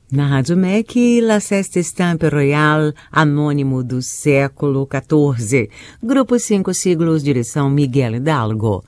Na Rádio MEC, La Sesta Estampe Royal, anônimo do século XIV. Grupo 5 siglos, direção Miguel Hidalgo.